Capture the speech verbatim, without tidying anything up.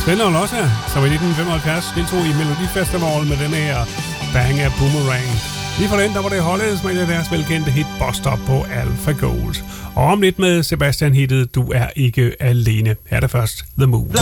Svend også her, som i nitten femoghalvfjerds deltog i Melodifestival med denne her Bang af Boomerang. Lige for den, der var det holdet med deres velkendte hit Bus Stop på Alpha Gold. Og om lidt med Sebastian hittet Du er ikke alene. Her er det først The Move.